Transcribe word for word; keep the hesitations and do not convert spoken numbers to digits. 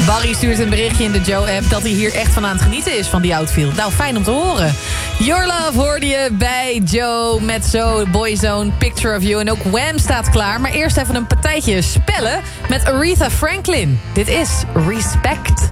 Barry stuurt een berichtje in de Joe-app dat hij hier echt van aan het genieten is van die outfield. Nou, fijn om te horen. Your Love hoorde je bij Joe met zo Boyzone, Picture of You. En ook Wham staat klaar. Maar eerst even een partijtje spellen met Aretha Franklin. Dit is Respect.